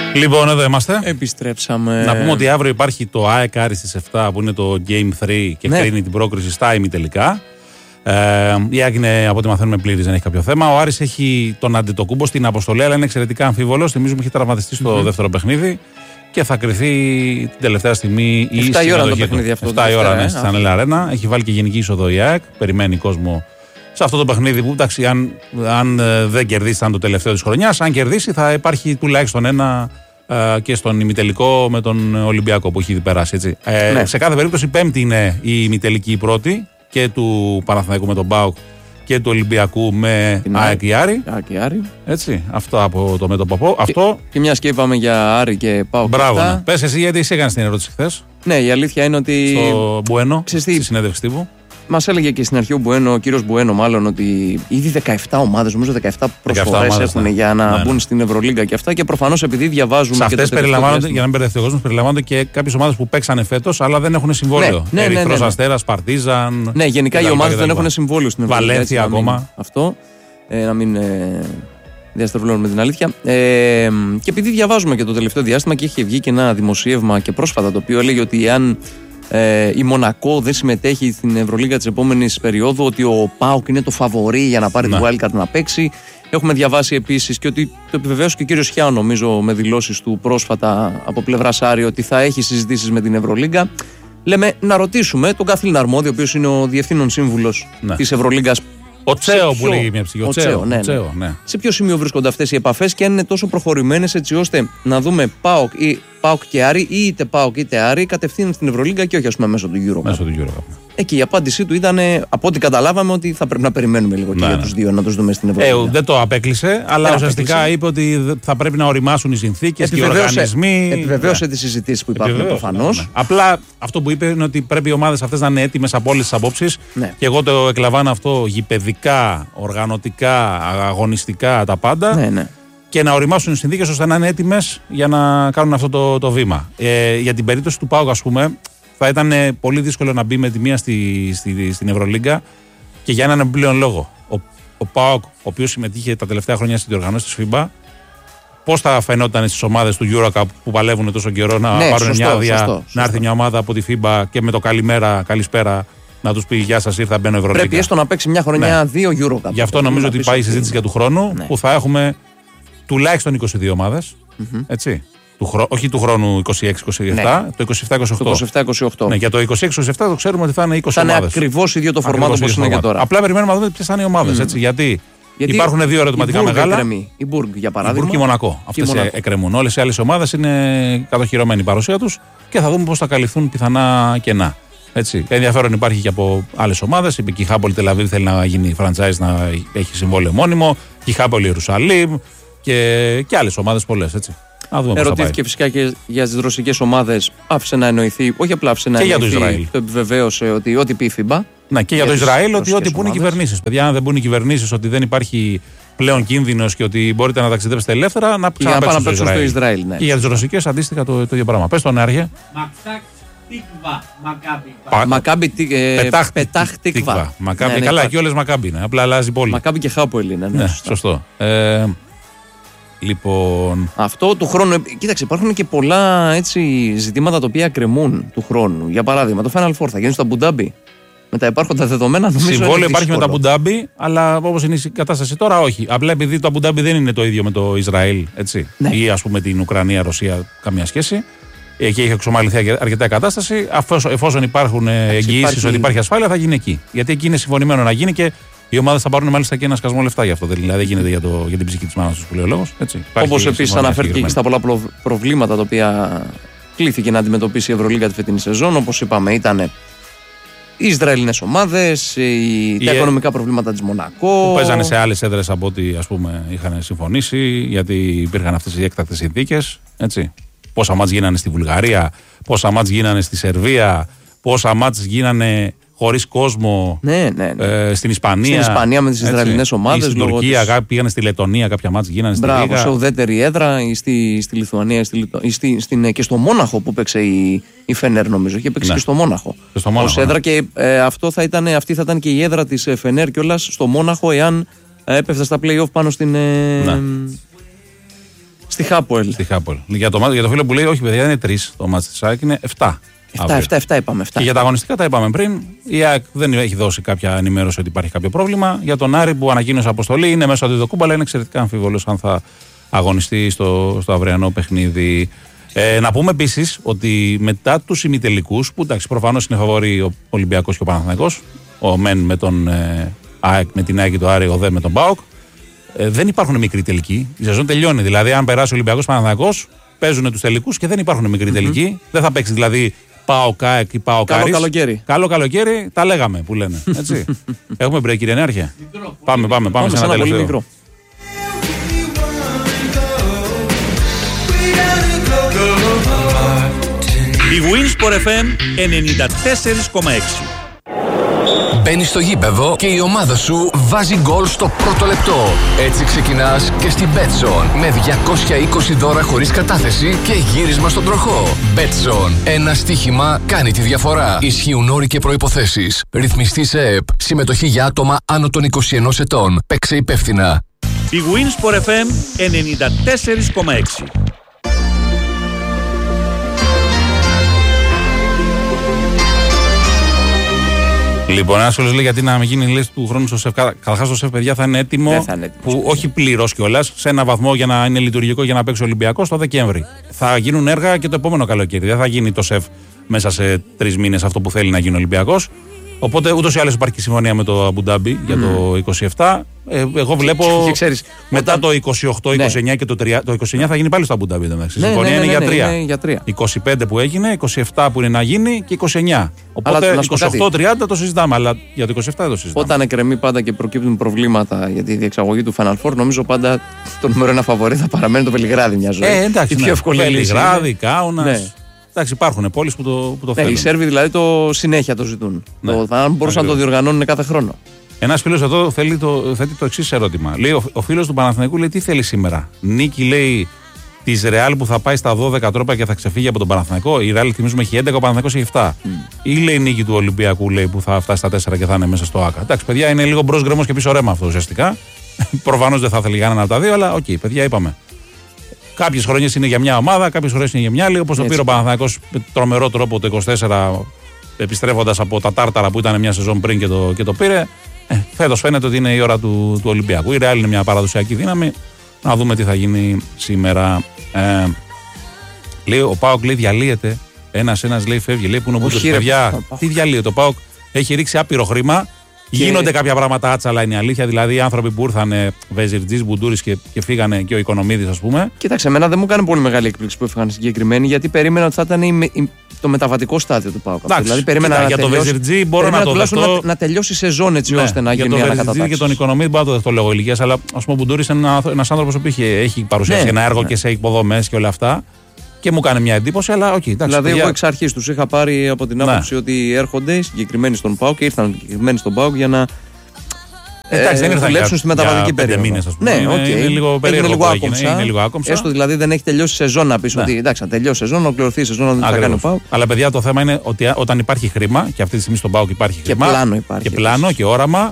Λοιπόν, εδώ είμαστε. Επιστρέψαμε. Να πούμε ότι αύριο υπάρχει το ΑΕΚ Άρης στις 7 που είναι το Game 3 και κρίνει την πρόκριση στα ημιτελικά. Η ΑΕΚ είναι, από ό,τι μαθαίνουμε, πλήρης, δεν έχει κάποιο θέμα. Ο Άρης έχει τον Αντετοκούμπο στην αποστολή, αλλά είναι εξαιρετικά αμφίβολος. Θυμίζουμε έχει τραυματιστεί στο δεύτερο παιχνίδι και θα κρυθεί την τελευταία στιγμή η 7 η ώρα το παιχνίδι αυτό. 7 η ώρα, ναι, στην Ανέλα Αρένα. Έχει βάλει και γενική είσοδο η ΑΕΚ. Περιμένει κόσμο σε αυτό το παιχνίδι που, εντάξει, αν δεν κερδίσει, θα είναι το τελευταίο της χρονιάς. Αν κερδίσει, θα υπάρχει τουλάχιστον ένα και στον ημιτελικό με τον Ολυμπιακό που έχει ήδη περάσει. Έτσι. Ναι. Σε κάθε περίπτωση, πέμπτη είναι η ημιτελική η πρώτη και του Παναθηναϊκού με τον ΠΑΟΚ και του Ολυμπιακού με ΑΕΚ και Άρη. Έτσι, αυτό από το μέτωπο. Αυτό. Και μια και είπαμε για Άρη και ΠΑΟΚ. Μπράβο. Ναι. Πες εσύ, γιατί εσύ έκανες την ερώτηση χθες. Ναι, η αλήθεια είναι ότι. Στο Μπουένο, στη συνέντευξη τύπου. Μας έλεγε και στην αρχή ο κύριος Μπουένο, μάλλον, ότι ήδη 17 ομάδες, νομίζω 17 προσφορές έχουν για να μπουν στην Ευρωλίγκα και αυτά. Και προφανώς επειδή διαβάζουμε. Σε αυτές περιλαμβάνονται, για να μην μπερδευτεί ο κόσμος, περιλαμβάνονται και κάποιες ομάδες που παίξανε φέτος, αλλά δεν έχουν συμβόλαιο. Ερυθρός Αστέρας, Παρτίζαν. Ναι, γενικά οι ομάδες δεν έχουν συμβόλαιο στην Ευρωλίγκα. Βαλένθια ακόμα. Αυτό. Να μην διαστρεβλώνουμε την αλήθεια. Και επειδή διαβάζουμε και το τελευταίο διάστημα και έχει βγει και ένα δημοσίευμα και πρόσφατα το οποίο έλεγε ότι αν η Μονακό δεν συμμετέχει στην Ευρωλίγκα της επόμενης περίοδου, ότι ο ΠΑΟΚ είναι το φαβορί για να πάρει το wildcard να παίξει. Έχουμε διαβάσει επίσης και ότι το επιβεβαίωσε και ο κύριος Χιάου, νομίζω, με δηλώσεις του πρόσφατα από πλευράς Άρη, ότι θα έχει συζητήσεις με την Ευρωλίγκα. Λέμε να ρωτήσουμε τον καθήλυνα αρμόδιο, ο οποίος είναι ο διευθύνων σύμβουλος της Ευρωλίγκας. Ο Τσέο που λέγει μια ψυχή. Ναι. Σε ποιο σημείο βρίσκονται αυτές οι επαφές και αν είναι τόσο προχωρημένες, έτσι ώστε να δούμε ΠΑΟΚ και Άρη, ή είτε ΠΑΟΚ είτε Άρη, κατευθείαν στην Ευρωλίγκα και όχι, ας πούμε, μέσω του EuroCup. Εκεί η απάντησή του ήταν, από ό,τι καταλάβαμε, ότι θα πρέπει να περιμένουμε λίγο και για τους δύο να τους δούμε στην Ευρωλίγκα. Δεν το απέκλεισε, αλλά ουσιαστικά είπε ότι θα πρέπει να οριμάσουν οι συνθήκες και οι οργανισμοί. Επιβεβαίωσε τις συζητήσεις που υπάρχουν προφανώς. Απλά αυτό που είπε είναι ότι πρέπει οι ομάδες αυτές να είναι έτοιμες από όλες τις απόψεις. Και εγώ το εκλαμβάνω αυτό γηπεδικά, οργανωτικά, αγωνιστικά, τα πάντα. Και να οριμάσουν οι συνθήκες ώστε να είναι έτοιμες για να κάνουν αυτό το βήμα. Για την περίπτωση του ΠΑΟΚ, ας πούμε, θα ήταν πολύ δύσκολο να μπει με τη μία στην Ευρωλίγκα και για έναν πλέον λόγο. Ο ΠΑΟΚ, ο οποίος συμμετείχε τα τελευταία χρόνια στην διοργανώση της FIBA, πώς θα φαινόταν στις ομάδες του EuroCup που παλεύουν τόσο καιρό να πάρουν μια άδεια, να έρθει μια ομάδα από τη FIBA και με το καλημέρα, καλησπέρα να τους πει γεια σας, ήρθα, μπαίνω Ευρωλίγκα. Πρέπει έστω να παίξει μια χρονιά 2 EuroCup. Γι' αυτό νομίζω ότι πάει η συζήτηση για του χρόνου που θα έχουμε τουλάχιστον 22 ομάδες. Έτσι. Όχι του χρόνου 26-27, το 27-28. Ναι, για το 26-27 το ξέρουμε ότι θα είναι 20 ομάδες. Θα είναι ακριβώς ίδιο το φορμάτο όπως είναι και τώρα. Απλά περιμένουμε να δούμε ποιες θα είναι οι ομάδες. Γιατί υπάρχουν δύο ερωτηματικά μεγάλα. Η Μπουργκ, για παράδειγμα. Η Μπουργκ και η Μονακό. Αυτές εκκρεμούν. Όλες οι άλλες ομάδες είναι κατοχυρωμένη η παρουσία τους και θα δούμε πώς θα καλυφθούν πιθανά κενά. Έτσι. Ενδιαφέρον υπάρχει και από άλλες ομάδες. Είπε και η Χάπολη Τελαβίβ θέλει να γίνει franchise, να έχει συμβόλαιο μόνιμο. Και η Χάπολη Ιερουσαλήμ και άλλες ομάδες πολλές. Έτσι. Ερωτήθηκε φυσικά και για τις ρωσικές ομάδες. Άφησε να εννοηθεί, όχι απλά άφησε να εννοηθεί. Και για το Ισραήλ. Το επιβεβαίωσε ότι ό,τι πει η FIBA. Ναι, και για το Ισραήλ ότι ό,τι πούν οι κυβερνήσεις. Παιδιά, αν δεν πούν οι κυβερνήσεις ότι δεν υπάρχει πλέον κίνδυνος και ότι μπορείτε να ταξιδέψετε ελεύθερα, να ξαναπαίξουν στο Ισραήλ. Ναι. Και για τις ρωσικές αντίστοιχα το ίδιο πράγμα. Πες τον Άρχε. Μακάμπι Πετάχ Τίκβα. Μακάμπι, καλά, και όλες Μακάμπι είναι. Απλά αλλάζει πόλη. Μακάμπι και Χάπολη είναι. Ναι, σωστό. Λοιπόν. Αυτό του χρόνου. Κοίταξε, υπάρχουν και πολλά έτσι ζητήματα τα οποία κρεμούν του χρόνου. Για παράδειγμα, το Final Four θα γίνει στο Αμπουντάμπι. Με τα υπάρχοντα δεδομένα, νομίζω. Συμβόλαιο υπάρχει με το Αμπουντάμπι, αλλά όπως είναι η κατάσταση τώρα, όχι. Απλά επειδή το Αμπουντάμπι δεν είναι το ίδιο με το Ισραήλ, έτσι. Ναι. Ή ας πούμε την Ουκρανία, Ρωσία, καμία σχέση. Και έχει εξομαλυνθεί αρκετά η κατάσταση. Εφόσον υπάρχουν εγγυήσεις ότι υπάρχει ασφάλεια, θα γίνει εκεί. Γιατί εκεί είναι συμφωνημένο να γίνει και οι ομάδες θα πάρουν μάλιστα και ένα σκασμό λεφτά γι' αυτό. Δηλαδή δεν γίνεται για την ψυχή της μάνας τους που λέει ο λόγος. Όπως επίσης αναφέρθηκε και στα πολλά προβλήματα τα οποία κλήθηκε να αντιμετωπίσει η Ευρωλίγκα τη φετινή σεζόν. Όπως είπαμε, ήταν οι Ισραηλινές ομάδες, τα οικονομικά προβλήματα της Μονακό. Που παίζανε σε άλλες έδρες από ό,τι ας πούμε είχαν συμφωνήσει, γιατί υπήρχαν αυτές οι έκτακτες συνθήκες. Πόσα μάτς γίνανε στη Βουλγαρία, πόσα μάτς γίνανε στη Σερβία, πόσα μάτς γίνανε χωρίς κόσμο στην Ισπανία. Στην Ισπανία με τις Ισραηλινές ομάδες. Στην Τουρκία, πήγανε στη Λετωνία, κάποια μάτς γίνανε στη Λίγα. Λίγα. Σε ουδέτερη έδρα, ή στη Λιθουανία, και στο Μόναχο που παίξε η Φενέρ, νομίζω. Είχε παίξει και στο Μόναχο. Ως έδρα και αυτή θα ήταν και η έδρα της Φενέρ κιόλας στο Μόναχο, εάν έπεφτε στα play-off πάνω στην Στη Χάπολ. Για το φίλο που λέει, όχι παιδιά, δεν είναι 3 το μάτς της ΑΕΚ, είναι 7. 7 είπαμε. 7. Και για τα αγωνιστικά τα είπαμε πριν. Η ΑΕΚ δεν έχει δώσει κάποια ενημέρωση ότι υπάρχει κάποιο πρόβλημα. Για τον Άρη που ανακοίνωσε αποστολή, είναι μέσα από το κούμπα, αλλά είναι εξαιρετικά αμφίβολος αν θα αγωνιστεί στο αυριανό παιχνίδι. Να πούμε επίσης ότι μετά τους ημιτελικούς, που εντάξει, προφανώς είναι φαβορί ο Ολυμπιακός και ο Παναθηναϊκός, ο ΜΕΝ με την ΑΕΚ και το Άρη, ο ΔΕ με τον ΠΑΟΚ, δεν υπάρχουν μικροί τελικοί. Η σεζόν τελειώνει. Δηλαδή, αν περάσει ο Ολυμπιακός Παναθηναϊκός, παίζουν τους τελικούς και δεν υπάρχουν μικροί τελικοί. Δεν θα παίξει δηλαδή ΠΑΟΚ ΑΕΚ ή ΠΑΟΚ Άρης. Καλό καλοκαίρι, τα λέγαμε που λένε. Έτσι. Έχουμε break, κύριε Νέαρχε. Πάμε σε ένα τελευταίο. Μικρό. Η Winsport FM 94,6. Μπαίνεις στο γήπεδο και η ομάδα σου βάζει γκολ στο πρώτο λεπτό. Έτσι ξεκινάς και στην Betson με 220 δώρα χωρίς κατάθεση και γύρισμα στον τροχό. Betson. Ένα στοίχημα κάνει τη διαφορά. Ισχύουν όροι και προϋποθέσεις. Ρυθμιστή σε ΕΕΠ. Συμμετοχή για άτομα άνω των 21 ετών. Παίξε υπεύθυνα. Η Winsport FM 94,6. Λοιπόν, ένα σχόλιο λέει γιατί να μην γίνει η λύση του χρόνου στο ΣΕΦ. Καταρχάς το ΣΕΦ, παιδιά, θα είναι έτοιμο. Που όχι πλήρως κιόλας, σε ένα βαθμό για να είναι λειτουργικό για να παίξει ο Ολυμπιακός το Δεκέμβρη. Θα γίνουν έργα και το επόμενο καλοκαίρι. Δεν θα γίνει το ΣΕΦ μέσα σε 3 μήνες αυτό που θέλει να γίνει ο Ολυμπιακός. Οπότε ούτως ή άλλως υπάρχει και συμφωνία με το Αμπουντάμπι για το 27. Εγώ βλέπω μετά το 28-29 και το 29 θα γίνει πάλι στο Αμπουντάμπι. Η συμφωνία είναι για 3. 25 που έγινε, 27 που είναι να γίνει και 29. Οπότε 28-30 το συζητάμε, αλλά για το 27 δεν το συζητάμε. Όταν εκκρεμεί πάντα και προκύπτουν προβλήματα για τη διεξαγωγή του Final Four, νομίζω πάντα το νούμερο 1 φαβορί θα παραμένει το Βελιγράδι μια ζωή. Εντάξει, η πιο εύκολη λύση. Βελιγράδι, Κάουνας. Εντάξει, υπάρχουν πόλεις που το θέλουν. Οι Σέρβοι δηλαδή συνέχεια το ζητούν. Αν μπορούσαν να το διοργανώνουν κάθε χρόνο. Ένας φίλος εδώ θέτει το εξής ερώτημα. Λέει ο φίλος του Παναθηναϊκού, λέει τι θέλει σήμερα. Νίκη, λέει, της Ρεάλ που θα πάει στα 12 τρόπα και θα ξεφύγει από τον Παναθηναϊκό. Η Ρεάλ, θυμίζουμε, έχει 11, ο Παναθηναϊκός έχει 7. Ή λέει νίκη του Ολυμπιακού, λέει, που θα φτάσει στα 4 και θα είναι μέσα στο ΆΚΑ. Εντάξει, παιδιά, είναι λίγο μπρος γκρεμός και πίσω ρέμα αυτό ουσιαστικά. Προφανώς δεν θα ήθελε κανένα από τα δύο, αλλά οκ, παιδιά, είπαμε. Κάποιες χρονιές είναι για μια ομάδα, κάποιες χρονιές είναι για μια άλλη. Όπως το πήρε ο Παναθηναϊκός με τρομερό τρόπο το 24, επιστρέφοντας από τα τάρταρα που ήταν μια σεζόν πριν και το πήρε. Φέτος φαίνεται ότι είναι η ώρα του Ολυμπιακού. Η Ρεάλ είναι μια παραδοσιακή δύναμη. Να δούμε τι θα γίνει σήμερα. Λέει ο ΠΑΟΚ, λέει, διαλύεται. Ένας λέει φεύγει. Λέει που είναι ο Μπούντος. Παιδιά, τι διαλύεται. Ο ΠΑΟΚ έχει ρίξει άπειρο χρήμα. Γίνονται κάποια πράγματα άτσαλα, είναι η αλήθεια. Δηλαδή, οι άνθρωποι που ήρθαν, Βεζιρτζής, Μπουντούρης και φύγανε και ο Οικονομίδης, ας πούμε. Κοίταξε, εμένα δεν μου έκανε πολύ μεγάλη έκπληξη που έφυγαν συγκεκριμένοι, γιατί περίμενα ότι θα ήταν το μεταβατικό στάδιο του ΠΑΟΚ. Δηλαδή, περίμενα για τον Βεζιρτζή μπορώ να το δεχτώ. Να τελειώσει η σεζόν έτσι ώστε να γίνει μια ανακατάταξη. Για τον Βεζιρτζή και τον Οικονομίδη μπορώ να το δεχτώ λόγω ηλικίας, αλλά ας πούμε ο Μπουντούρης είναι ένας άνθρωπος που έχει παρουσιάσει ένα έργο και σε υποδομές και όλα αυτά. Και μου κάνει μια εντύπωση, αλλά οκ. Δηλαδή, εγώ εξ αρχής τους είχα πάρει από την άποψη ότι έρχονται οι συγκεκριμένοι στον ΠΑΟΚ και ήρθαν συγκεκριμένοι στον ΠΑΟΚ για να δουλέψουν στη μεταβατική περίοδο. Μήνες, ας πούμε. Είναι λίγο περίεργο. Είναι λίγο άκομψα. Έστω δηλαδή δεν έχει τελειώσει η σεζόν να πει ότι εντάξει, να τελειώσει η σεζόν, να ολοκληρωθεί η σεζόν, να θα κάνει ο ΠΑΟΚ. Αλλά παιδιά, το θέμα είναι ότι όταν υπάρχει χρήμα, και αυτή τη στιγμή στον ΠΑΟΚ υπάρχει χρήμα. Και πλάνο και όραμα.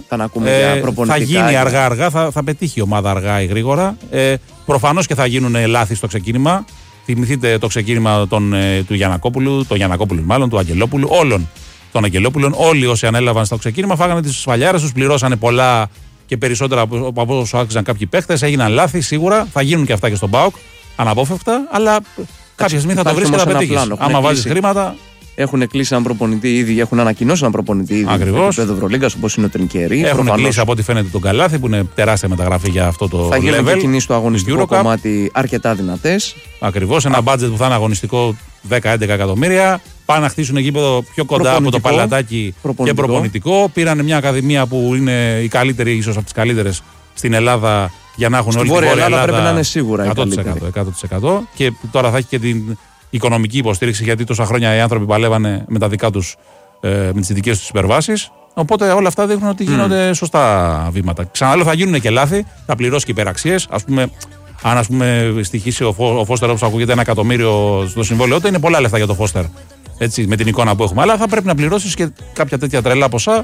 Θα γίνει αργά-αργά, θα πετύχει η ομάδα αργά ή γρήγορα. Προφανώς και θα γίνουν λάθη στο ξεκίνημα. Θυμηθείτε το ξεκίνημα του Γιαννακόπουλου, του Αγγελόπουλου, όλων των Αγγελόπουλων. Όλοι όσοι ανέλαβαν στο ξεκίνημα φάγανε τις σφαλιάρες τους, πληρώσανε πολλά και περισσότερα από όσο άξιζαν κάποιοι παίχτες. Έγιναν λάθη, σίγουρα. Θα γίνουν και αυτά και στον ΠΑΟΚ, αναπόφευκτα, αλλά κάποια στιγμή θα το βρεις και θα πετύχεις. Άμα βάζεις χρήματα. Έχουν κλείσει έναν προπονητή ήδη, έχουν ανακοινώσει έναν προπονητή ήδη. Ακριβώς. Στο επίπεδο Ευρωλίγκας, όπως είναι ο Τρινκέρι. Έχουν κλείσει από ό,τι φαίνεται τον Καλάθι, που είναι τεράστια μεταγραφή για αυτό το level. Θα γίνουν και κινήσεις στο αγωνιστικό κομμάτι αρκετά δυνατές. Ακριβώς. Ένα μπάτζετ που θα είναι αγωνιστικό 10-11 εκατομμύρια. Πάνε να χτίσουν γήπεδο πιο κοντά από το Παλατάκι και προπονητικό. Πήραν μια ακαδημία που είναι η καλύτερη, ίσως από τις καλύτερες στην Ελλάδα, για να έχουν όλη την Βόρεια Ελλάδα. Πρέπει να είναι σίγουρα 100%. Και τώρα θα έχει και την οικονομική υποστήριξη, γιατί τόσα χρόνια οι άνθρωποι παλεύανε με τα δικά τους, με τις δικές τους υπερβάσεις. Οπότε όλα αυτά δείχνουν ότι γίνονται σωστά βήματα. Ξαναλέω, θα γίνουν και λάθη, θα πληρώσει και υπεραξίες. Ας πούμε, αν στοιχήσει ο Φώστερ, όπως ακούγεται, 1 εκατομμύριο στο συμβόλαιό του, είναι πολλά λεφτά για το Φώστερ. Έτσι, με την εικόνα που έχουμε. Αλλά θα πρέπει να πληρώσεις και κάποια τέτοια τρελά ποσά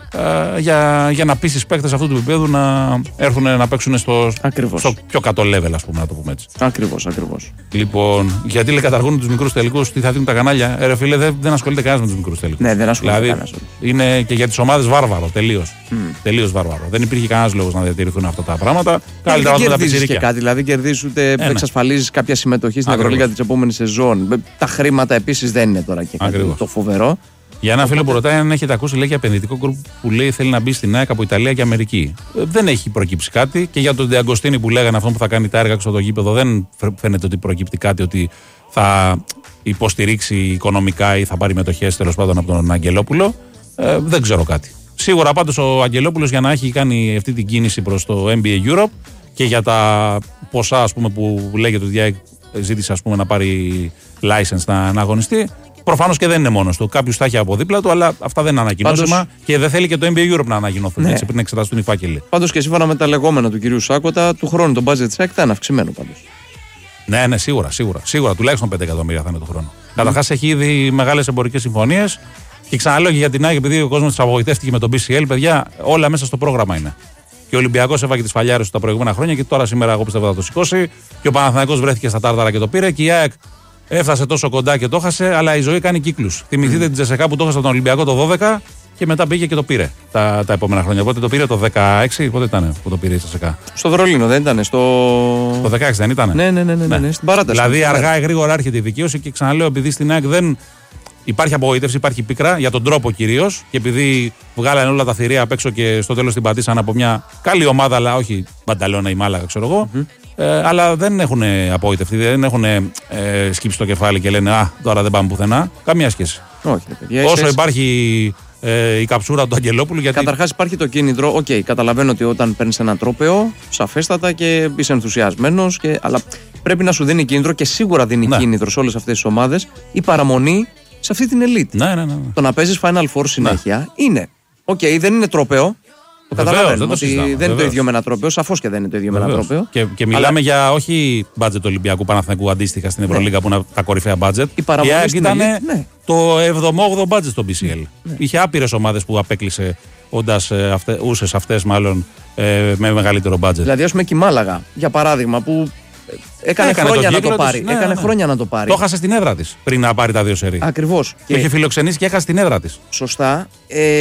για να πείσει παίκτες αυτού του επίπεδου να έρθουν να παίξουν στο πιο κάτω level, ας πούμε, να το πούμε έτσι. Ακριβώς. Λοιπόν, γιατί λέει καταργούν τους μικρούς τελικούς, τι θα δίνουν τα κανάλια. Ρε φίλε, δεν ασχολείται κανένας με τους μικρούς τελικούς. Ναι, δεν ασχολείται κανένας. Είναι και για τις ομάδες βάρβαρο, τελείως βάρβαρο. Δεν υπήρχε κανένας λόγος να διατηρηθούν αυτά τα πράγματα. Καλύτερα να τα πιτσιρίκια. Κάτι, δηλαδή κερδίζεις ούτε εξασφαλίζεις κάποια συμμετοχή στην Ευρωλίγα της επόμενης σεζόν. Τα χρήματα επίσης δεν είναι τώρα και κάτι το φοβερό. Για ένα φίλο που ρωτάει αν έχετε ακούσει, λέει, για επενδυτικό γκρουπ που λέει θέλει να μπει στην ΑΕΚ από Ιταλία και Αμερική. Δεν έχει προκύψει κάτι. Και για τον Ντεαγκοστίνη που λέγανε αυτό που θα κάνει τα έργα έξω από το γήπεδο, δεν φαίνεται ότι προκύπτει κάτι ότι θα υποστηρίξει οικονομικά ή θα πάρει μετοχές τέλος πάντων από τον Αγγελόπουλο. Δεν ξέρω κάτι. Σίγουρα πάντως ο Αγγελόπουλος για να έχει κάνει αυτή την κίνηση προς το NBA Europe και για τα ποσά, ας πούμε, που λέγεται ότι η ΑΕΚ ζήτησε, ας πούμε, να πάρει license να αγωνιστεί. Προφανώς και δεν είναι μόνος του. Κάποιος θα έχει από δίπλα του, αλλά αυτά δεν είναι ανακοινώσιμα και δεν θέλει και το NBA Europe να ανακοινωθούν έτσι πριν εξεταστούν οι φάκελοι. Πάντως και σύμφωνα με τα λεγόμενα του κυρίου Σάκοτα, του χρόνου το budget της ΑΕΚ θα είναι αυξημένο πάντως. Ναι, σίγουρα. Τουλάχιστον 5 εκατομμύρια θα είναι το χρόνο. Καταρχάς έχει ήδη μεγάλες εμπορικές συμφωνίες και ξαναλέω και για την ΑΕΚ, επειδή ο κόσμος της απογοητεύτηκε με τον BCL, παιδιά, όλα μέσα στο πρόγραμμα είναι. Και ο Ολυμπιακός έβαγε τις φαλιάρες του τα προηγούμενα χρόνια και τώρα σήμερα εγώ πιστεύω θα το σηκώσει. Και ο Παναθηναϊκός βρέθηκε στα τάρταρα και το πήρε. Και η ΑΕΚ έφτασε τόσο κοντά και το χάσε, αλλά η ζωή κάνει κύκλους. Θυμηθείτε την Τζεσεκά που το χάσε από τον Ολυμπιακό το 12 και μετά πήγε και το πήρε τα επόμενα χρόνια. Οπότε το πήρε το 16, πότε ήταν που το πήρε η Τζεσεκά. Στο Βερολίνο δεν ήταν, το 16 δεν ήταν. Ναι. Στην παράταση. Δηλαδή αργά ή γρήγορα έρχεται η δικαίωση και ξαναλέω, επειδή στην ΑΕΚ δεν υπάρχει απογοήτευση, υπάρχει πίκρα για τον τρόπο κυρίως και επειδή βγάλανε όλα τα θηρία απ' έξω και στο τέλος την πατήσαν από μια καλή ομάδα, αλλά όχι Μπανταλώνα ή Μάλαγα, ξέρω εγώ. Αλλά δεν έχουν απογοητευτεί, δεν έχουν σκύψει το κεφάλι και λένε «Α, τώρα δεν πάμε πουθενά». Καμία σχέση. Όχι, παιδιά, όσο υπάρχει η καψούρα του Αγγελόπουλου. Γιατί... Καταρχάς υπάρχει το κίνητρο. Καταλαβαίνω ότι όταν παίρνεις ένα τρόπαιο, σαφέστατα και είσαι ενθουσιασμένος, αλλά πρέπει να σου δίνει κίνητρο και σίγουρα δίνει κίνητρο σε όλες αυτές τις ομάδες η παραμονή σε αυτή την ελίτ. Ναι. Το να παίζεις Final Four συνέχεια είναι. Δεν είναι τρόπαιο. Το καταλαβαίνουμε ότι δεν είναι το ίδιο με ένα τρόπαιο. Σαφώς και δεν είναι το ίδιο με ένα τρόπαιο. Και μιλάμε για όχι μπάτζετ Ολυμπιακού Παναθηναϊκού αντίστοιχα στην Ευρωλίγα που είναι τα κορυφαία μπάτζετ. Η ΑΕΚ ήταν το 7ο-8ο μπάτζετ στο BCL. Είχε άπειρες ομάδες που απέκλεισε όσες αυτές μάλλον με μεγαλύτερο μπάτζετ. Δηλαδή, ας πούμε και η Μάλαγα, για παράδειγμα, που έκανε χρόνια να το πάρει. Χρόνια να το πάρει. Το έχασε στην έδρα της πριν να πάρει τα 2 σερί. Ακριβώς. Το είχε φιλοξενήσει και έχασε την έδρα της. Σωστά.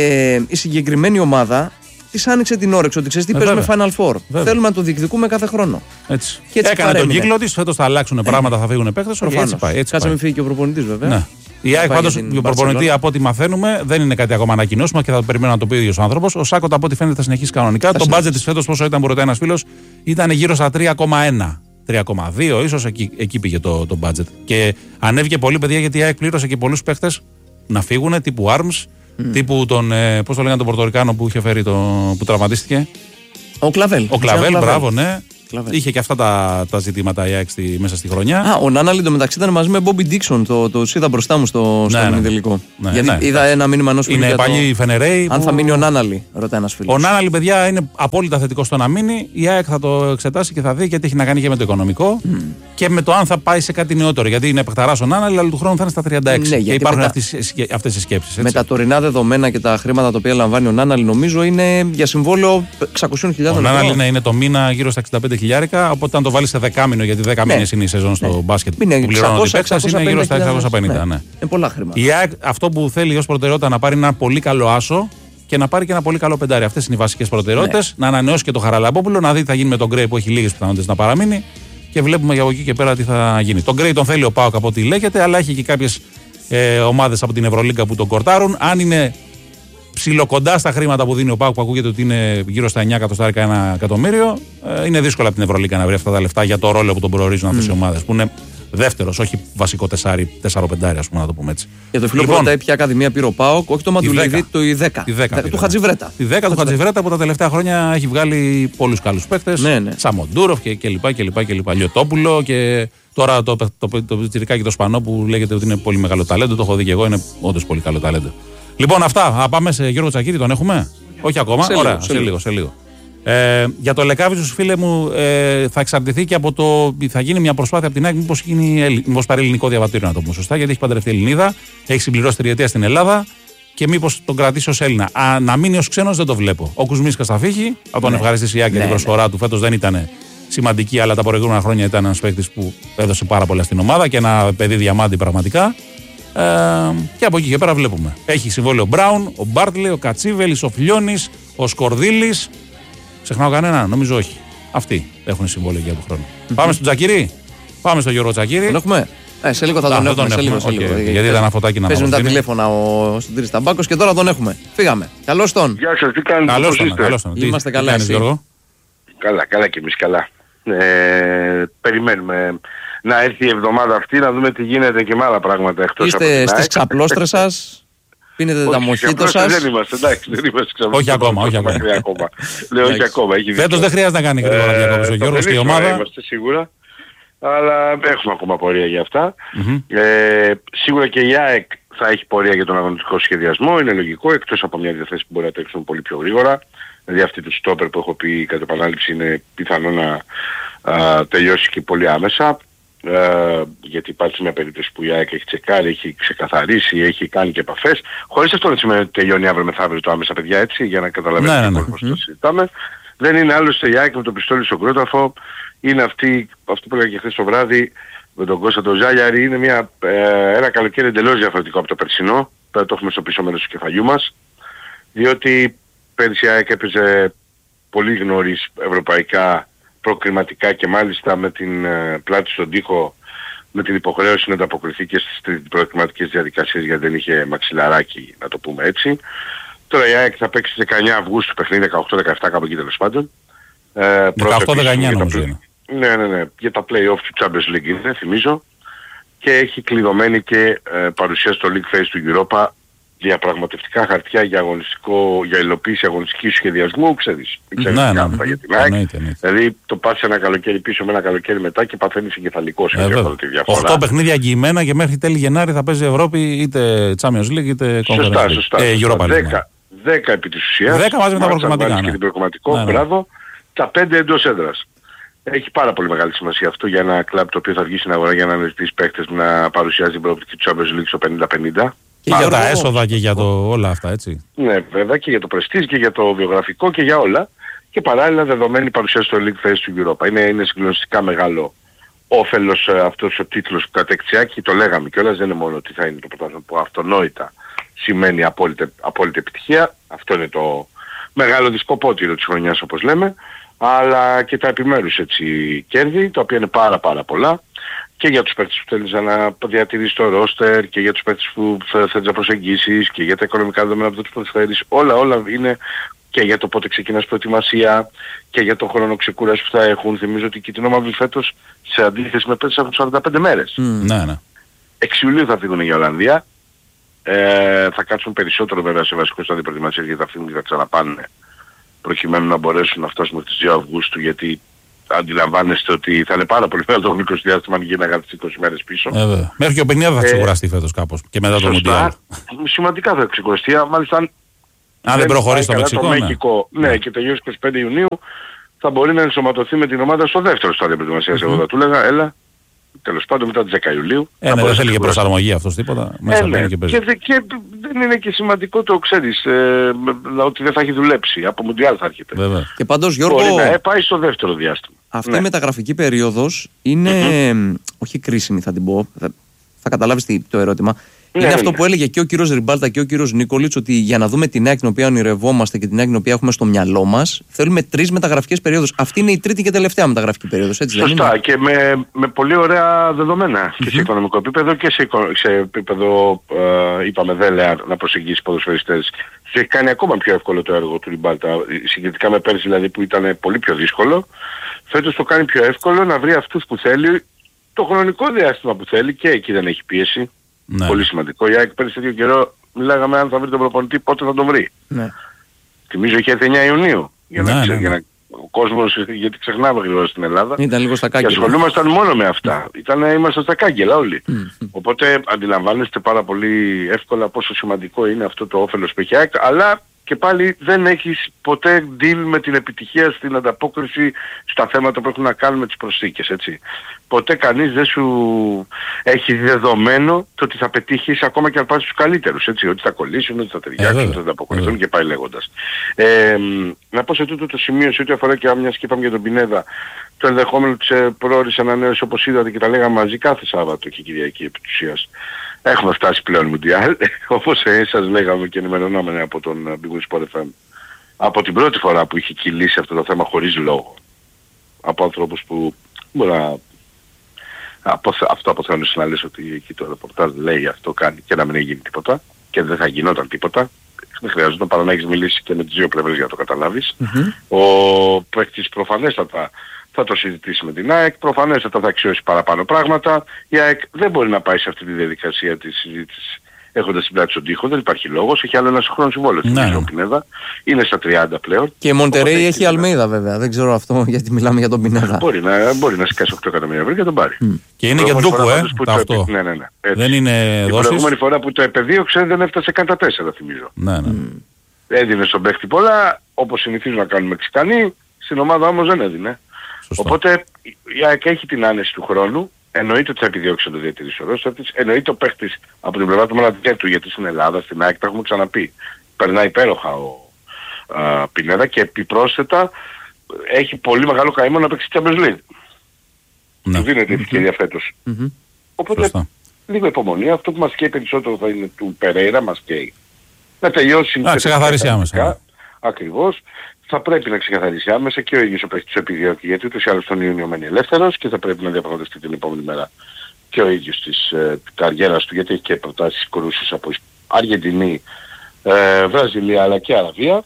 Η συγκεκριμένη ομάδα της άνοιξε την όρεξη ότι ξέρεις τι, παίζουμε Final Four. Θέλουμε να το διεκδικούμε κάθε χρόνο. Έτσι. Έκανε τον κύκλο της, φέτος θα αλλάξουν πράγματα, θα φύγουν παίκτες. Έτσι πάει. Κάτσε μην φύγει και ο προπονητής βέβαια. Ναι. Η ΑΕΚ πάντως, ο προπονητή από ό,τι μαθαίνουμε, δεν είναι κάτι ακόμα ανακοινώσιμο και θα το περιμένω να το πει ο ίδιος ο άνθρωπος. Ο Σάκοτα από ό,τι φαίνεται θα συνεχίσει κανονικά. Το μπάτζετ της φέτος, πόσο ήταν, που ρωτάει ένας φίλος, ήταν γύρω στα 3,1. 3,2 ίσως εκεί πήγε το μπάτζετ. Και ανέβηκε πολύ, παιδιά, γιατί η ΑΕΚ πλήρωσε και πολλούς παίκτες να φύγουν, τύπου Arms, τύπου τον. Πώς το λέγανε τον Πορτορικάνο που είχε φέρει που τραυματίστηκε. Ο Κλαβέλ. Ο Κλαβέλ, μπράβο, ναι. Είχε και αυτά τα ζητήματα η ΑΕΚ μέσα στη χρονιά. Ο Νάναλι εντωμεταξύ ήταν μαζί με Μπόμπι Ντίξον. Το είδα μπροστά μου στο τελικό. Γιατί είδα ένα μήνυμα ενός φίλου. Είναι παλιοί Φενερέι. Αν θα μείνει ο Νάναλι, ρωτάει ένας φίλος. Ο Νάναλι, παιδιά, είναι απόλυτα θετικό στο να μείνει. Η ΑΕΚ θα το εξετάσει και θα δει γιατί έχει να κάνει και με το οικονομικό και με το αν θα πάει σε κάτι νεότερο. Γιατί είναι παιχταράς ο Νάναλι, αλλά του χρόνου θα είναι στα 36. Και υπάρχουν αυτές οι σκέψεις. Με τα τωρινά δεδομένα και τα χρήματα τα οποία λαμβάνει ο Νάναλι, νομίζω είναι για συμβόλαιο 600.000 ευρώ. Ο Νάναλι είναι το μήνα γύρω στα 65.000, οπότε αν το βάλει σε 10 μήνο, γιατί 10 μήνες είναι η σεζόν στο μπάσκετ που πληρώνουν οι παίκτες, είναι γύρω στα 650. Είναι πολλά χρήματα. Η ΑΕΚ αυτό που θέλει ως προτεραιότητα να πάρει ένα πολύ καλό άσο και να πάρει και ένα πολύ καλό πεντάρι. Αυτές είναι οι βασικές προτεραιότητες. Να ανανεώσει και το Χαραλαμπόπουλο, να δει τι θα γίνει με τον Γκρέι που έχει λίγες πιθανότητες να παραμείνει και βλέπουμε για από εκεί και πέρα τι θα γίνει. Τον Γκρέι τον θέλει ο ΠΑΟΚ από ό,τι λέγεται, αλλά έχει και κάποιες ομάδες από την Ευρωλίγκα που τον κορτάρουν. Αν είναι ψιλοκοντά στα χρήματα που δίνει ο ΠΑΟΚ, που ακούγεται ότι είναι γύρω στα 9 εκατοστάρικα, 1 εκατομμύριο, είναι δύσκολο από την Ευρωλίγκα να βρει αυτά τα λεφτά για το ρόλο που τον προορίζουν αυτές οι ομάδες. Που είναι δεύτερος, όχι βασικό 4-5, ας πούμε, να το πούμε έτσι. Για το φίλο που ρωτάει ποια ακαδημία πήρε ο ΠΑΟΚ, όχι το Μαντουλίδη, το 10. Του Χατζιβρέτα. Τη 10 του Χατζιβρέτα που τα τελευταία χρόνια έχει βγάλει πολλούς καλούς παίκτες. Σαμοντούροφ κλπ. Λιωτόπουλο και τώρα το τσιρικάκι το Σπανό που λέγεται ότι είναι πολύ μεγάλο ταλέντο. Το έχω δει και εγώ, είναι όντως πολύ καλό ταλέντο. Λοιπόν, αυτά. Πάμε σε Γιώργο Τσακίρη, τον έχουμε? Όχι ακόμα. Ωραία, σε λίγο. Για το Λεκάβιτσος, φίλε μου, θα εξαρτηθεί και από το. Θα γίνει μια προσπάθεια από την ΑΕΚ, μήπως πάρει ελληνικό διαβατήριο, να το πούμε σωστά, γιατί έχει παντρευτεί Ελληνίδα, έχει συμπληρώσει 3 ετία στην Ελλάδα και μήπως τον κρατήσει ως Έλληνα. Να μείνει ως ξένος δεν το βλέπω. Ο Κουσμίσκας θα φύγει, θα τον ευχαριστήσει η ΑΕΚ για την προσφορά του. Φέτος δεν ήταν σημαντική, αλλά τα προηγούμενα χρόνια ήταν ένας παίκτης που έδωσε πάρα πολλά στην ομάδα και ένα παιδί διαμάντι πραγματικά. Και από εκεί και πέρα βλέπουμε. Έχει συμβόλαιο ο Μπράουν, ο Μπάρτλε, ο Κατσίβελης, ο Φιλιώνης, ο Σκορδίλης. Ξεχνάω κανένα, νομίζω όχι. Αυτοί έχουν συμβόλαιο για τον χρόνο. Πάμε στον Τζακίρι. Πάμε στον Γιώργο Τζακίρι. Τον έχουμε. Σε λίγο θα τον έχουμε. Σε λίγο. Γιατί ήταν ένα φωτάκι να παίζουν τα τηλέφωνα ο Συντήρης Ταμπάκος και τώρα τον έχουμε. Φύγαμε. Καλώς τον. Γεια σας, τι κάνετε? Καλώς τον. Είμαστε καλά, Γιώργο. Καλά και εμείς καλά. Περιμένουμε να έρθει η εβδομάδα αυτή να δούμε τι γίνεται και με άλλα πράγματα εκτός από την ΑΕΚ. Είστε στις ξαπλώστρες σας, πίνετε τα μοχίτο σας. Δεν είμαστε, εντάξει, δεν είμαστε ξαπλώστρες. Όχι ακόμα. Λέω όχι ακόμα. Φέτος δεν χρειάζεται να κάνει γρήγορα διακόπηση ο Γιώργος και η ομάδα. Είμαστε σίγουρα, αλλά έχουμε ακόμα πορεία για αυτά. Σίγουρα και η ΑΕΚ θα έχει πορεία για τον αγωνιστικό σχεδιασμό, είναι λογικό, εκτός από μια διαθέση που μπορεί να τρέξουν πολύ πιο γρήγορα. Δηλαδή αυτή του στόπερ που έχω πει κατά επανάληψη είναι πιθανό να τελειώσει και πολύ άμεσα, γιατί υπάρχει μια περίπτωση που η ΑΕΚ έχει τσεκάρει, έχει ξεκαθαρίσει, έχει κάνει και επαφές, χωρίς αυτό να σημαίνει ότι τελειώνει αύριο μεθαύριο το άμεσα, παιδιά, έτσι, για να καταλαβαίνετε πώς το συζητάμε. Δεν είναι άλλωστε η ΑΕΚ με το πιστόλι στον κρόταφο, είναι αυτό που έλεγα και χθες το βράδυ με τον Κώστα τον Ζάλιαρη, είναι ένα καλοκαίρι εντελώς διαφορετικό από το περσινό, το έχουμε στο πίσω μέρος του κεφαλιού μας, διότι πέρυσι η ΑΕΚ έπαιζε πολύ νωρίς ευρωπαϊκά, προκριματικά και μάλιστα με την πλάτη στον τοίχο, με την υποχρέωση να ανταποκριθεί και στις προκριματικές διαδικασίες γιατί δεν είχε μαξιλαράκι, να το πούμε έτσι. Τώρα η ΑΕΚ θα παίξει 19 Αυγούστου παιχνίδι, 18-17 κάπου εκεί τέλος πάντων. 18-19 νομίζω είναι. Ναι, για τα play-off του Champions League είναι, θυμίζω. Και έχει κλειδωμένη και παρουσία στο League Phase του Europa διαπραγματευτικά χαρτιά για υλοποίηση αγωνιστικού σχεδιασμού, ξέρεις. Ναι, για την ΑΕΚ. Δηλαδή το πας ένα καλοκαίρι πίσω με ένα καλοκαίρι μετά και παθαίνεις εγκεφαλικό σε τη διαφορά. 8 παιχνίδια εγγυημένα και μέχρι τέλη Γενάρη θα παίζει Ευρώπη είτε Champions League είτε Conference League. Europa League. 10 επί της ουσίας. 10 μαζί με τα προκριματικά. Και την προκριματικό, μπράβο. Τα 5 εντός έδρας. Έχει πάρα πολύ μεγάλη σημασία αυτό για ένα κλαμπ το οποίο θα βγει στην αγορά για να αναζητήσει παίκτες να παρουσιάζει την προοπτική του Champions League στο 50-50. Και για τα έσοδα και για όλα αυτά, έτσι. Ναι, βέβαια, και για το πρεστίζ και για το βιογραφικό και για όλα. Και παράλληλα δεδομένη παρουσία στο League Phase του Europa. Είναι συγκλονιστικά μεγάλο όφελος αυτός ο τίτλος που κατέκτησε και το λέγαμε κιόλας, δεν είναι μόνο ότι θα είναι το πρωτάθλημα που αυτονόητα σημαίνει απόλυτη επιτυχία. Αυτό είναι το μεγάλο δισκοπότηρο της χρονιάς όπως λέμε. Αλλά και τα επιμέρους έτσι κέρδη, τα οποία είναι πάρα πολλά. Και για τους παίκτες που θέλεις να διατηρήσεις το ρόστερ και για τους παίκτες που θέλεις να προσεγγίσεις και για τα οικονομικά δεδομένα που τους προσφέρεις. Όλα είναι και για το πότε ξεκινάς προετοιμασία και για τον χρόνο ξεκούραση που θα έχουν. Θυμίζω ότι η Κιτρινόμαυρη φέτος σε αντίθεση με πέρυσι έχουν 45 μέρες. Ναι. 6 Ιουλίου θα φύγουν για Ολλανδία. Θα κάτσουν περισσότερο βέβαια σε βασικό στάδιο προετοιμασίας γιατί θα φύγουν και θα ξαναπάνε προκειμένου να μπορέσουν να φτάσουμε στις 2 Αυγούστου γιατί αντιλαμβάνεστε ότι θα είναι πάρα πολύ μεγάλο το χρονικό διάστημα αν γίναγαν τις 20 μέρες πίσω. Μέχρι και ο Πενιάδα θα ξεκουραστεί φέτος κάπως και μετά το Μουντιάλ. Σημαντικά θα ξεκουραστεί, μάλιστα αν δεν προχωρήσει το Μεξικό. Ναι, και τελειώσει 25 Ιουνίου θα μπορεί να ενσωματωθεί με την ομάδα στο δεύτερο στάδιο προετοιμασίας. Εγώ θα του έλεγα, έλα, τέλος πάντων μετά τις 10 Ιουλίου. Δεν θέλει και προσαρμογή αυτός τίποτα. Μέσα και δεν είναι και σημαντικό το ξέρεις ότι δεν θα έχει δουλέψει. Από Μουντιάλ θα έρχεται. Βέβαια. Και πάντως Γιώργο, μπορεί να πάει στο δεύτερο διάστημα. Αυτή η μεταγραφική περίοδος είναι όχι κρίσιμη θα την πω. Θα καταλάβεις το ερώτημα. Είναι αυτό που έλεγε και ο κύριος Ριμπάλτα και ο κύριος Νίκολιτς, ότι για να δούμε την ΑΕΚ την οποία ονειρευόμαστε και την ΑΕΚ την οποία έχουμε στο μυαλό μας, θέλουμε 3 μεταγραφικές περίοδους. Αυτή είναι η τρίτη και τελευταία μεταγραφική περίοδος, έτσι δεν είναι? Σωστά, και με πολύ ωραία δεδομένα και σε οικονομικό επίπεδο και σε επίπεδο, είπαμε, δέλεα να προσεγγίσει ποδοσφαιριστές. Σε έχει κάνει ακόμα πιο εύκολο το έργο του Ριμπάλτα, συγκριτικά με πέρσι δηλαδή που ήταν πολύ πιο δύσκολο. Φέτος το κάνει πιο εύκολο να βρει αυτούς που θέλει, το χρονικό διάστημα που θέλει και εκεί δεν έχει πίεση. Ναι. Πολύ σημαντικό. Η ΑΕΚ πέρυσι τέτοιο καιρό μιλάγαμε αν θα βρει τον προπονητή πότε θα τον βρει. Ναι. Θυμίζω είχε 9 Ιουνίου. Για να ο κόσμος, γιατί ξεχνάμε γρήγορα στην Ελλάδα. Ήταν λίγο στα κάγκελα. Και ασχολούμασταν μόνο με αυτά. Ήμασταν στα κάγκελα όλοι. Οπότε αντιλαμβάνεστε πάρα πολύ εύκολα πόσο σημαντικό είναι αυτό το όφελος που έχει ΑΕΚ. Αλλά και πάλι δεν έχεις ποτέ deal με την επιτυχία στην ανταπόκριση στα θέματα που έχουν να κάνουν με τις προσθήκες, έτσι. Ποτέ κανείς δεν σου έχει δεδομένο το ότι θα πετύχεις ακόμα και αν πας στους καλύτερους, έτσι. Ότι θα κολλήσουν, ότι θα ταιριάξουν, ότι θα ανταποκριθούν και πάει λέγοντας. Να πω σε τούτο το σημείο, σε ό,τι αφορά και άμοιας και είπαμε για τον Πινέδα, το ενδεχόμενο της πρόορης ανανέωσης, όπως είδατε και τα λέγαμε μαζί κάθε Σάββατο και Κυριακή επί της ουσίας. Έχουμε φτάσει πλέον Μουντιάλ, όπως σας λέγαμε και ενημερωνόμενοι από τον Big Win Sport FM. Από την πρώτη φορά που είχε κυλήσει αυτό το θέμα χωρίς λόγο. Από ανθρώπους που μπορεί να... Αυτό αποθεώνεις να λες ότι εκεί το ρεπορτάζ λέει αυτό κάνει και να μην γίνει τίποτα και δεν θα γινόταν τίποτα. Δεν χρειάζεται παρά να έχεις μιλήσει και με τις δύο πλευρές για να το καταλάβεις. Ο παίκτης προφανέστατα θα το συζητήσει με την ΑΕΚ, προφανέστατα θα αξιώσει παραπάνω πράγματα. Η ΑΕΚ δεν μπορεί να πάει σε αυτή τη διαδικασία της συζήτησης έχοντας στην πλάτη στον τοίχο, δεν υπάρχει λόγος, έχει άλλο ένα χρόνο συμβόλαιο στην Πινέδα, είναι στα 30 πλέον. Και η Μοντερέι έχει Αλμέιδα βέβαια, δεν ξέρω αυτό γιατί μιλάμε για τον Πινέδα. Μπορεί να σκάσει 8 εκατομμύρια ευρώ και τον πάρει. Και είναι και ντούκου, τα 8. Ναι. Δεν είναι δόσεις. Η προηγούμενη φορά που το επεδίωξε δεν έφτασε καν τα 4, θυμίζω. Ναι. Έδινε στον παίχτη πολλά, όπως συνηθίζουν να κάνουν Μεξικανοί, στην ομάδα όμως δεν έδινε. Σωστό. Οπότε η ΑΕΚ έχει την άνεση του χρόνου. Εννοείται ότι θα επιδιώξει να το διατηρήσει ο ρόστερ της. Εννοείται ο παίχτης από την πλευρά του μανατζέρ του, γιατί στην Ελλάδα, στην ΑΕΚ, τα έχουμε ξαναπεί. Περνάει υπέροχα ο Πινέδα και επιπρόσθετα έχει πολύ μεγάλο καημό να παίξει Champions League. Του δίνεται η ευκαιρία φέτος. Οπότε σωστά. Λίγο υπομονή. Αυτό που μας καίει περισσότερο θα είναι του Περέιρα, μας καίει. Να τελειώσει. Να ξεκαθαρίσει άμεσα. Ακριβώς. Θα πρέπει να ξεκαθαρίσει άμεσα και ο ίδιος ο παίκτης επιδιώκει, γιατί ούτως ή άλλως τον Ιούνιο μένει ελεύθερος και θα πρέπει να διαπραγματευτεί την επόμενη μέρα και ο ίδιος της καριέρας του, γιατί έχει και προτάσεις κρούσεις από Αργεντινή, Βραζιλία αλλά και Αραβία.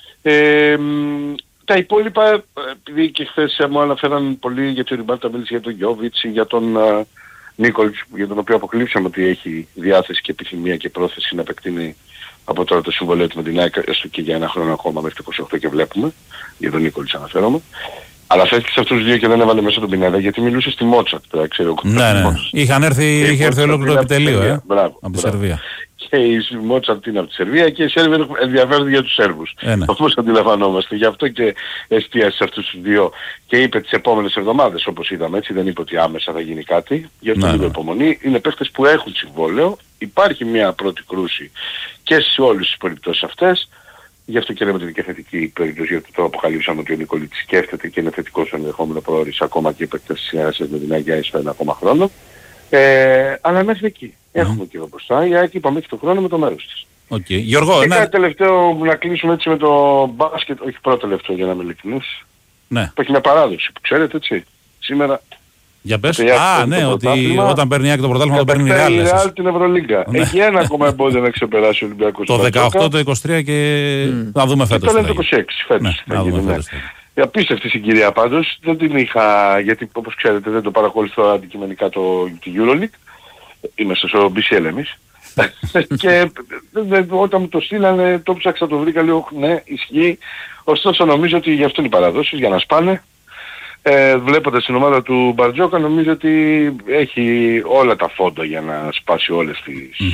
Τα υπόλοιπα, επειδή και χθες μου αναφέραν πολύ για τον Ριμπάλτα, μίλησε για τον Γιόβιτς, για τον Νίκολτς, για τον οποίο αποκλείψαμε ότι έχει διάθεση και επιθυμία και πρόθεση να επεκτείνει από τώρα το συμβολέο του με την ΑΕΚ, έστω και για ένα χρόνο ακόμα μέχρι το 28 και βλέπουμε, για τον Νίκολτς αναφέρομαι. Αλλά φέστηκε σε αυτούς τους δύο και δεν έβαλε μέσα τον Πινέδα, γιατί μιλούσε στη Μότσαρτ, ξέρω. Ναι. Είχε έρθει ολόκληρο το επιτελείο, από τη Σερβία. Και η Μότσαρτ είναι από τη Σερβία και οι Σέρβοι ενδιαφέρονται για τους Σέρβους. Όπως αντιλαμβανόμαστε. Γι' αυτό και εστίασε σε αυτούς τους δύο και είπε τις επόμενες εβδομάδες, όπως είδαμε, έτσι, δεν είπε ότι άμεσα θα γίνει κάτι. Γι' αυτό λίγο υπομονή. Είναι παίχτες που έχουν συμβόλαιο. Υπάρχει μια πρώτη κρούση και σε όλες τις περιπτώσεις αυτές. Γι' αυτό και λέμε ότι είναι και θετική περίπτωση, γιατί τώρα αποκαλύψαμε ότι ο Νικολίτης σκέφτεται και είναι θετικός στο ενδεχόμενο προώρηση ακόμα και επέκταση συνεργασίας με την Αγία ίσως ένα ακόμα χρόνο. Αλλά μέχρι εκεί. Έχουμε και εδώ μπροστά. Η ΑΕΚ είπαμε έχει το χρόνο με το μέρος της. Γιώργο, και κάτι τελευταίο να κλείσουμε έτσι με το μπάσκετ, όχι πρώτο τελευταίο για να είμαι ειλικρινής. Ναι. Που έχει μια παράδοση που ξέρετε, έτσι. Σήμερα... Για πες. Ναι, ότι όταν παίρνει η ΑΕΚ το πρωτάθλημα το παίρνει η Ρεάλ. Η Ρεάλ την Ευρωλίγκα. Έχει ένα ακόμα εμπόδιο να ξεπεράσει ο Ολυμπιακός. Το 18, το 23 και θα δούμε φέτος. Το λένε το 26 φέτος. Η απίστευτη συγκυρία πάντως, δεν την είχα, γιατί όπως ξέρετε δεν το παρακολουθώ αντικειμενικά τη EuroLeague. Είμαστε στο BCL εμείς. Και όταν μου το στείλανε, το ψάξα, το βρήκα, λέω ναι, ισχύει. Ωστόσο νομίζω ότι γι' αυτό είναι οι παραδόσεις, για να σπάνε. Βλέποντας την ομάδα του Μπαρτζόκα νομίζω ότι έχει όλα τα φόντα για να σπάσει όλες τις...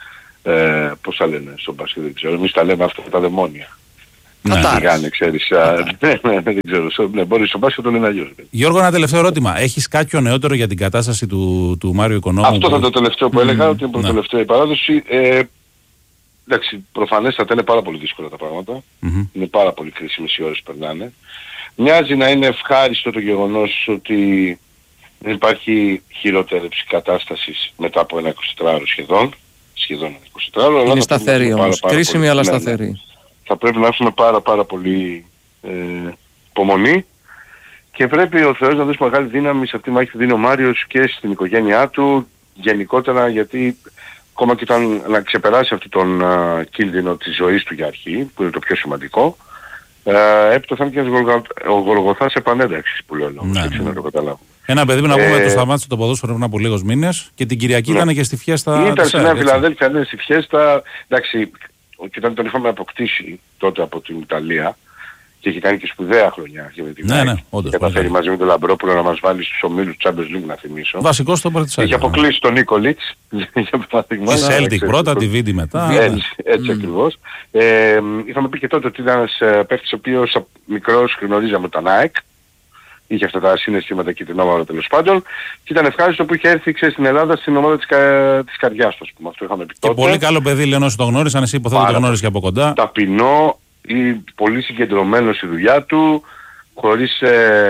πώς θα λένε στον μπάσκετ, δεν ξέρω. Εμείς τα λέμε αυτά τα δαιμόνια. Κατάρες. Ξέρεις. Δεν ξέρω. Μπορεί στο μπάσκετ το λένε αλλιώς. Γιώργο, ένα τελευταίο ερώτημα. Έχεις κάποιο νεότερο για την κατάσταση του Μάριο Οικονόμου? Αυτό ήταν το τελευταίο που έλεγα, ότι είναι προτελευταία η παράδοση. Εντάξει, προφανέστατα είναι πάρα πολύ δύσκολα τα πράγματα. Είναι πάρα πολύ κρίσιμες οι ώρες που περνάνε. Μοιάζει να είναι ευχάριστο το γεγονός ότι δεν υπάρχει χειρότερεψη κατάστασης μετά από ένα 24ωρο σχεδόν ένα 24ωρο. Είναι σταθερή όμως, κρίσιμη αλλά σταθερή. Θα πρέπει να έχουμε πάρα πολύ υπομονή και πρέπει ο Θεός να δώσει μεγάλη δύναμη σε αυτή τη μάχη που δίνει ο Μάριος και στην οικογένειά του γενικότερα, γιατί ακόμα και όταν να ξεπεράσει αυτόν τον κίνδυνο της ζωής του για αρχή, που είναι το πιο σημαντικό, έπειτα θα είναι και ο Γολγοθάς επανένταξης που λέω, έτσι να το καταλάβω. Ένα παιδί που να πούμε το σταμάτησε το ποδόσφαιρο πριν από λίγους μήνες και την Κυριακή ήταν και στη φιέστα. Ήταν στη Νέα Φιλαδέλφια, ήταν στη φιέστα, εντάξει, και όταν τον είχαμε αποκτήσει τότε από την Ιταλία και έχει κάνει και σπουδαία χρονιά για την ναι, ναι, όντως. Καταφέρει μαζί με τον Λαμπρόπουλο να μας βάλει στους ομίλους του Champions League, να θυμίσω. Βασικός στο Παρτιζάν. Έχει αποκλείσει τον Νίκολιτς. Τη Celtic πρώτα, τη Βίντι μετά. Έτσι ακριβώς. Είχαμε πει και τότε ότι ήταν ένας παίκτης ο οποίος μικρός γνωρίζαμε τον ΑΕΚ. Είχε αυτά τα συναισθήματα και την ομάδα τέλος πάντων. Και ήταν ευχάριστο που είχε έρθει στην Ελλάδα στην ομάδα της καρδιάς του, ας πούμε. Αυτό είχαμε πει τότε. Και πολύ καλό παιδί, λένε όσοι το γνώρισαν, εσύ υποθέτω το γνώρισες και από κοντά. Ταπεινό, πολύ συγκεντρωμένο στη δουλειά του, χωρίς,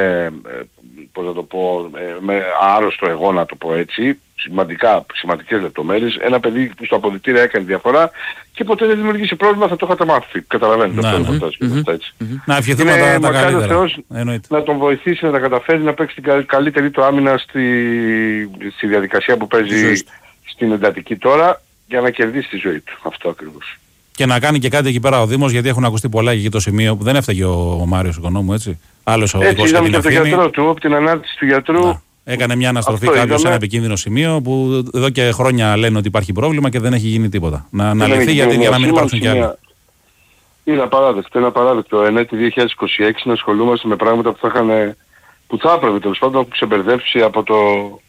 πώς να το πω, με άρρωστο εγώ να το πω έτσι, σημαντικές λεπτομέρειες. Ένα παιδί που στο αποδυτήρια έκανε διαφορά και ποτέ δεν δημιουργήσει πρόβλημα, θα το είχατε μάθει. Καταλαβαίνετε αυτό είναι έτσι. Να ευχηθούμε τα καλύτερα. Θεός να τον βοηθήσει να τα καταφέρει να παίξει την καλύτερη του άμυνα στη διαδικασία που παίζει στην εντατική τώρα για να κερδίσει τη ζωή του. Αυτό ακριβώς. Και να κάνει και κάτι εκεί πέρα ο Δήμος, γιατί έχουν ακουστεί πολλά για το σημείο που δεν έφταγε ο Μάριος Οικονόμου, έτσι. Άλλος ο δικός είδαμε και τον γιατρό του, από την ανάρτηση του γιατρού. Έκανε μια αναστροφή κάποιος σε ένα επικίνδυνο σημείο που εδώ και χρόνια λένε ότι υπάρχει πρόβλημα και δεν έχει γίνει τίποτα. Να λυθεί για να μην υπάρξουν κι άλλοι. Είναι απαράδεκτο. Ενέτη 2026 να ασχολούμαστε με πράγματα που θα έπρεπε τέλος πάντων να έχουν ξεμπερδέψει από το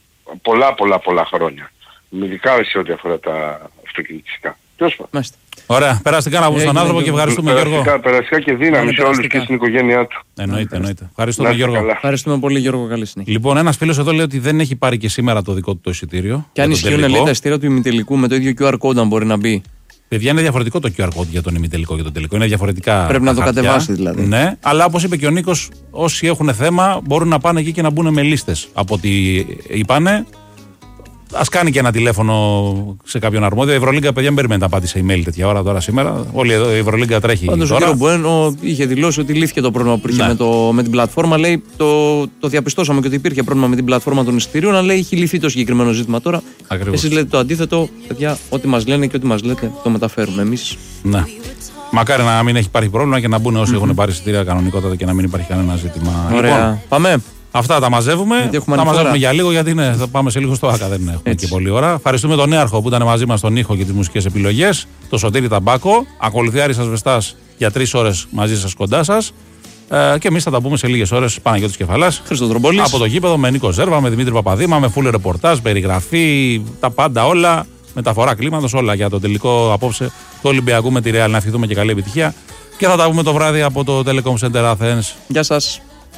πολλά χρόνια. Ειδικά σε ό,τι αφορά τα αυτοκινητικά. Ωραία, περαστικά να πούμε στον άνθρωπο και ευχαριστούμε Γιώργο. Περαστικά και δύναμη σε όλους και στην οικογένειά του. Εννοείται. Ευχαριστούμε Γιώργο. Ευχαριστούμε πολύ Γιώργο, καλή συνέχεια. Λοιπόν, ένας φίλος εδώ λέει ότι δεν έχει πάρει και σήμερα το δικό του το εισιτήριο. Και αν ισχύουν λέει τα εισιτήρια του ημιτελικού με το ίδιο QR code αν μπορεί να μπει. Παιδιά, είναι διαφορετικό το QR code για τον ημιτελικό και τον τελικό. Είναι διαφορετικά. Πρέπει να το κατεβάσει δηλαδή. Ναι, αλλά όπως είπε και ο Νίκος, όσοι έχουν θέμα μπορούν να πάνε εκεί και να μπουν με λίστες. Από ό,τι είπανε. Ας κάνει και ένα τηλέφωνο σε κάποιον αρμόδιο. Η Ευρωλίγκα, παιδιά, μην περιμένετε να πάτε σε email τέτοια ώρα τώρα σήμερα. Όλη εδώ η Ευρωλίγκα τρέχει. Πάντως ο κ. Μπουένο είχε δηλώσει ότι λύθηκε το πρόβλημα που είχε με την πλατφόρμα. Λέει το διαπιστώσαμε και ότι υπήρχε πρόβλημα με την πλατφόρμα των εισιτηρίων, αλλά έχει λυθεί το συγκεκριμένο ζήτημα τώρα. Εσείς λέτε το αντίθετο. Παιδιά, ό,τι μας λένε και ό,τι μας λέτε το μεταφέρουμε εμείς. Ναι. Μακάρι να μην έχει υπάρχει πρόβλημα και να μπουν όσοι έχουν πάρει εισιτήρια κανονικότατα και να μην υπάρχει κανένα ζήτημα. Ωραία. Λοιπόν, πάμε. Αυτά τα μαζεύουμε. Τα μαζεύουμε για λίγο γιατί θα πάμε σε λίγο στο ΆΚΑ. Δεν έχουμε και πολλή ώρα. Ευχαριστούμε τον Νέαρχο που ήταν μαζί μας στον ήχο και τις μουσικές επιλογές. Το Σωτήρη Ταμπάκο. Ακολουθεί Άρης Ασβεστάς για 3 ώρες μαζί σας, κοντά σας. Και εμείς θα τα πούμε σε λίγες ώρες. Παναγιώτης Κεφαλάς. Από το γήπεδο με Νίκο Ζέρβα, με Δημήτρη Παπαδήμα, με full ρεπορτάζ, περιγραφή, τα πάντα όλα. Μεταφορά κλίματος, όλα για το τελικό απόψε του Ολυμπιακού με τη Real. Να ευχηθούμε και καλή επιτυχία. Και θα τα πούμε το βράδυ από το Telecom Center Athens. Γεια σας.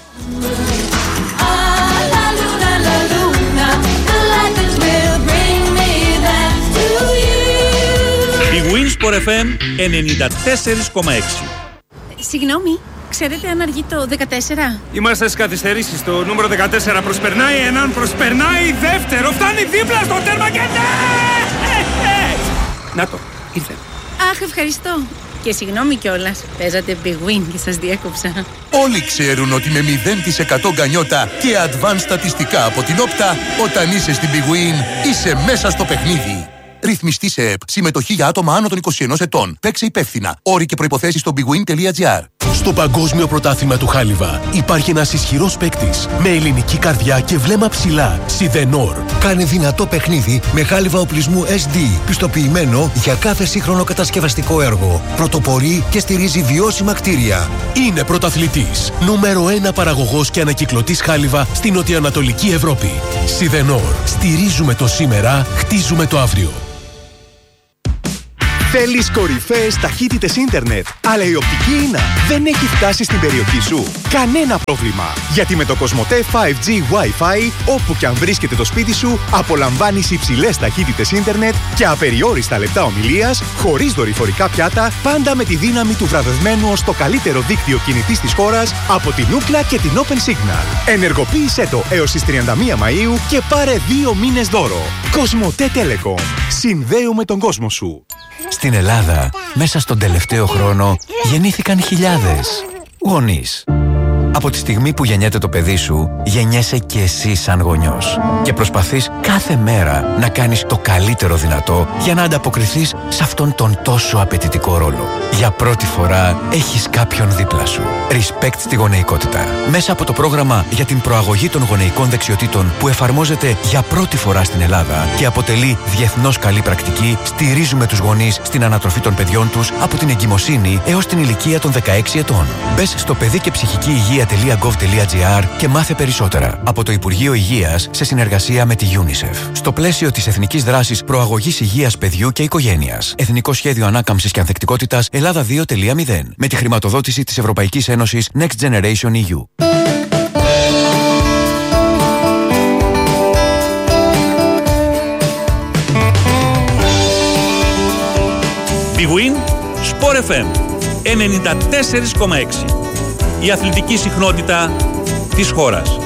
Winsport FM 94,6. Συγγνώμη, ξέρετε αν αργεί το 14? Είμαστε στις καθυστερήσεις. Το νούμερο 14 προσπερνάει έναν, προσπερνάει δεύτερο. Φτάνει δίπλα στο τέρμα και να το, ήρθε. Αχ, ευχαριστώ. Και συγγνώμη κιόλας, παίζατε Big Win και σας διέκοψα. Όλοι ξέρουν ότι με 0% γκανιότα και advanced στατιστικά από την Όπτα, όταν είσαι στην Big Win, είσαι μέσα στο παιχνίδι. Ρυθμιστή σε ΕΠ. Συμμετοχή για άτομα άνω των 21 ετών. Παίξε υπεύθυνα. Όροι και προϋποθέσεις στο bigwin.gr. Στο Παγκόσμιο Πρωτάθλημα του Χάλιβα υπάρχει ένας ισχυρός παίκτης με ελληνική καρδιά και βλέμμα ψηλά. Σιδενόρ. Κάνει δυνατό παιχνίδι με χάλιβα οπλισμού SD. Πιστοποιημένο για κάθε σύγχρονο κατασκευαστικό έργο. Πρωτοπορεί και στηρίζει βιώσιμα κτίρια. Είναι πρωταθλητής. Νούμερο 1 παραγωγός και ανακυκλωτής χάλιβα στην νοτιοανατολική Ευρώπη. Σιδενόρ. Στηρίζουμε το σήμερα, χτίζουμε το αύριο. Θέλεις κορυφαίες ταχύτητες ίντερνετ, αλλά η οπτική ίνα δεν έχει φτάσει στην περιοχή σου? Κανένα πρόβλημα! Γιατί με το Κοσμοτέ 5G Wi-Fi, όπου και αν βρίσκεται το σπίτι σου, απολαμβάνεις υψηλές ταχύτητες ίντερνετ και απεριόριστα λεπτά ομιλίας, χωρίς δορυφορικά πιάτα, πάντα με τη δύναμη του βραβευμένου ως το καλύτερο δίκτυο κινητής της χώρας από την Ookla και την Open Signal. Ενεργοποίησέ το έως τις 31 Μαΐου και πάρε 2 μήνες δώρο. Κοσμοτέ Telecom. Συνδέουμε τον κόσμο σου. Στην Ελλάδα, μέσα στον τελευταίο χρόνο, γεννήθηκαν χιλιάδες γονείς. Από τη στιγμή που γεννιέται το παιδί σου, γεννιέσαι και εσύ σαν γονιός. Και προσπαθείς κάθε μέρα να κάνεις το καλύτερο δυνατό για να ανταποκριθείς σε αυτόν τον τόσο απαιτητικό ρόλο. Για πρώτη φορά έχεις κάποιον δίπλα σου. Respect στη γονεϊκότητα. Μέσα από το πρόγραμμα για την προαγωγή των γονεϊκών δεξιοτήτων που εφαρμόζεται για πρώτη φορά στην Ελλάδα και αποτελεί διεθνώς καλή πρακτική, στηρίζουμε τους γονείς στην ανατροφή των παιδιών τους από την εγκυμοσύνη έως την ηλικία των 16 ετών. Μπες στο παιδικεψυχικηυγεία.gov.gr και μάθε περισσότερα από το Υπουργείο Υγείας σε συνεργασία με τη UNICEF. Στο πλαίσιο της Εθνικής Δράσης Προαγωγής Υγείας Παιδιού και Οικογένειας. Εθνικό Σχέδιο Ανάκαμψης και Ανθεκτικότητας Ελλάδα 2.0. Με τη χρηματοδότηση της Ευρωπαϊκής Ένωσης Next Generation EU. Big Win Sport FM 94,6. Η αθλητική συχνότητα της χώρας.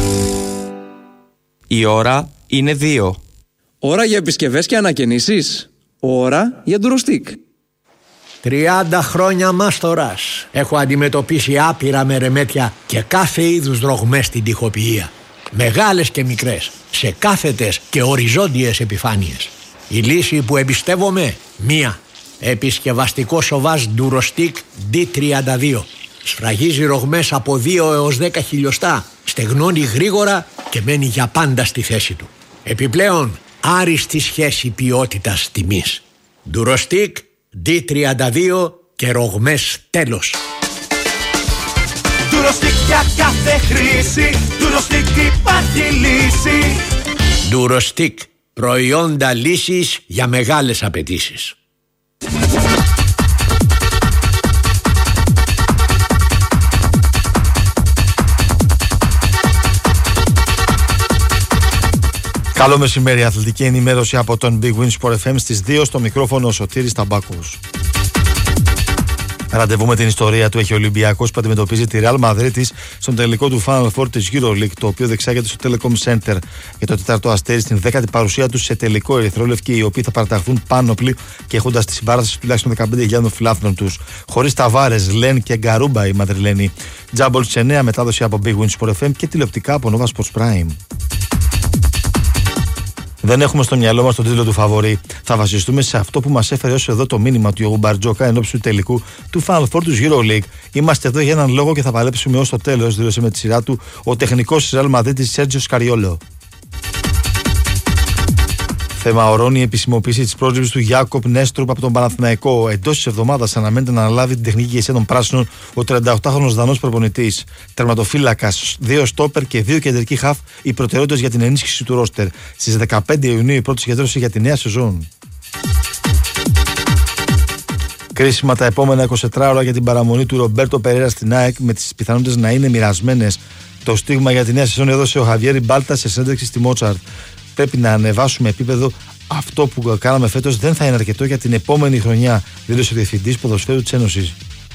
Η ώρα είναι 2. Ώρα για επισκευές και ανακαινήσεις. Ώρα για ντουροστικ. 30 χρόνια μάστορας. Έχω αντιμετωπίσει άπειρα μερεμέτια και κάθε είδους ρογμές στην τοιχοποιία. Μεγάλες και μικρές, σε κάθετες και οριζόντιες επιφάνειες. Η λύση που εμπιστεύομαι, μία. Επισκευαστικό σοβάζ ντουροστικ D32. Σφραγίζει ρογμές από 2 έως 10 χιλιοστά, στεγνώνει γρήγορα και μένει για πάντα στη θέση του. Επιπλέον, άριστη σχέση ποιότητας τιμής. Ντουροστικ D32 και ρογμές τέλος. Ντουροστικ για κάθε χρήση, Ντουροστικ υπάρχει λύση. Ντουροστικ, προϊόντα λύσης για μεγάλες απαιτήσεις. Καλό μεσημέρι, αθλητική ενημέρωση από τον Big Win Sport FM στις 2, στο μικρόφωνο ο Σωτήρης Ταμπάκος. Ραντεβού με την ιστορία του έχει ο Ολυμπιακός που αντιμετωπίζει τη Real Madrid στον τελικό του Final Four της EuroLeague, το οποίο διεξάγεται στο Telecom Center για το 4ο αστέρι στην 10η παρουσία του σε τελικό ερυθρόλευκοι, οι οποίοι θα παραταχθούν πάνωπλοι και έχοντας τη συμπάραση τουλάχιστον 15.000 φιλάθλων τους. Χωρίς Ταβάρες, Λεν και Γκαρούμπα οι Μαδριλένοι. Τζάμπολ σε νέα μετάδοση από Big Win Sport FM και τηλεοπτικά από Nova Sports Prime. Δεν έχουμε στο μυαλό μας τον τίτλο του φαβορί. Θα βασιστούμε σε αυτό που μας έφερε ως εδώ το μήνυμα του Ιωγού Μπαρτζόκα εν ώψη του τελικού του Final Four του EuroLeague. Είμαστε εδώ για έναν λόγο και θα παλέψουμε ως το τέλος, δήλωσε με τη σειρά του ο τεχνικός της Real Madrid, Σέρτζιο Σκαριόλο. Θέμα ορώνει η επισημοποίηση της πρόσληψης του Γιάκοπ Νέστρουπ από τον Παναθηναϊκό. Εντός της εβδομάδας αναμένεται να αναλάβει την τεχνική ηγεσία των Πράσινων ο 38χρονος Δανός προπονητής. Τερματοφύλακας, 2 στόπερ και 2 κεντρικοί χαφ, οι προτεραιότητες για την ενίσχυση του ρόστερ. Στις 15 Ιουνίου η πρώτη συγκέντρωση για τη νέα σεζόν. Κρίσιμα τα επόμενα 24 ώρα για την παραμονή του Ρομπέρτο Περέρα στην ΑΕΚ, με τις πιθανότητες να είναι μοιρασμένες. Το στίγμα για τη νέα σεζόν έδωσε ο Χαβιέρη Μπάλτα σε συνέντευξη στη Μότσαρτ. Πρέπει να ανεβάσουμε επίπεδο. Αυτό που κάναμε φέτος δεν θα είναι αρκετό για την επόμενη χρονιά, δήλωσε ο Διευθυντής Ποδοσφαίρου της Ένωσης.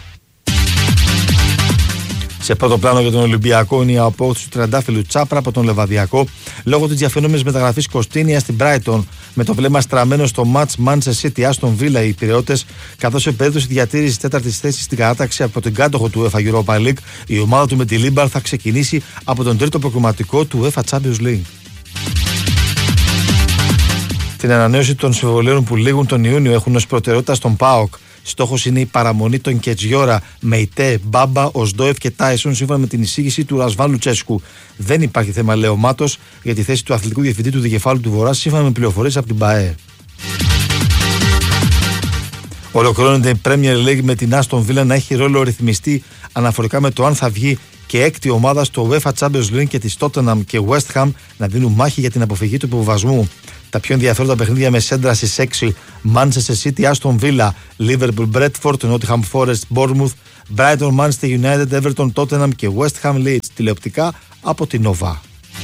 Σε πρώτο πλάνο για τον Ολυμπιακό είναι η απόκτηση του τριαντάφυλλου Τσάπρα από τον Λεβαδιακό λόγω της διαφαινόμενης μεταγραφής Κωστίνια στην Brighton, με το βλέμμα στραμμένο στο match Manchester City Aston Villa οι Πειραιώτες, καθώς σε περίπτωση διατήρησης τέταρτης θέσης στην κατάταξη από την κάτοχο του UEFA Europa League, η ομάδα του με τη Λίμπαρ θα ξεκινήσει από τον τρίτο προκριματικό του UEFA Champions League. Την ανανέωση των συμβολέων που λήγουν τον Ιούνιο έχουν ως προτεραιότητα στον ΠΑΟΚ. Στόχος είναι η παραμονή των Κετζιόρα, Μεϊτέ, Μπάμπα, Οσντόεφ και Τάισον, σύμφωνα με την εισήγηση του Ρασβάν Λουτσέσκου. Δεν υπάρχει θέμα λεωμάτος για τη θέση του αθλητικού διευθυντή του Δικεφάλου του Βορρά, σύμφωνα με πληροφορίες από την ΠΑΕ. Ολοκληρώνεται η Premier League με την Aston Villa να έχει ρόλο ρυθμιστή αναφορικά με το αν θα βγει και έκτη ομάδα στο UEFA Champions League και τη Tottenham και West Ham να δίνουν μάχη για την αποφυγή του υποβιβασμού. Τα πιο ενδιαφέροντα παιχνίδια με σέντρα στις 6: Manchester City, Aston Villa, Liverpool, Bradford, Nottingham Forest, Bournemouth, Brighton, Manchester United, Everton, Tottenham και West Ham Leeds. Τηλεοπτικά από την Nova.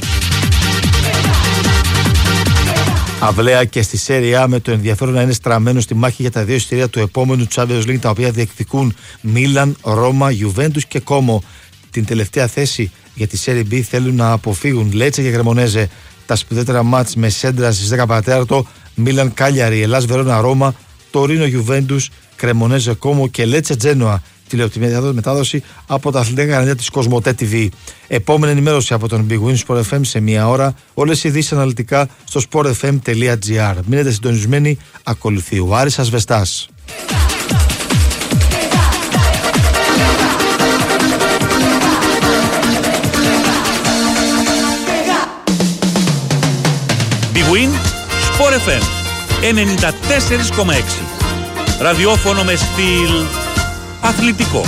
Αυλαία και στη Serie A, με το ενδιαφέρον να είναι στραμμένο στη μάχη για τα 2 εισιτήρια του επόμενου Champions League, τα οποία διεκδικούν Μίλαν, Ρώμα, Juventus και Κόμο. Την τελευταία θέση για τη Serie B θέλουν να αποφύγουν Λέτσε και Κρεμονέζε. Τα σπουδαίτερα μάτς με σέντρα στις 10 παρατέταρτο, Μίλαν Κάλιαρη, Ελλάς Βερόνα Ρώμα, Τωρίνο Γιουβέντους, Κρεμονέζε Κόμο και Λέτσε Τζένοα τηλεμετάδοση από τα αθλητικά κανάλια της Κοσμοτέ TV. Επόμενη ενημέρωση από τον Big Win Sport FM σε 1 ώρα. Όλες οι ειδήσεις αναλυτικά στο sportfm.gr. Μείνετε συντονισμένοι, ακολουθεί ο Άρης Ασβεστάς. Big Win Sport FM 94,6. Ραδιόφωνο με στυλ αθλητικό.